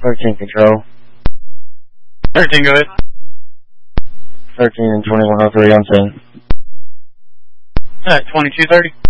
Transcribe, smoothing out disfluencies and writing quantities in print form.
13 control. 13, go ahead. 13 and 2103 on scene. Alright, 2230.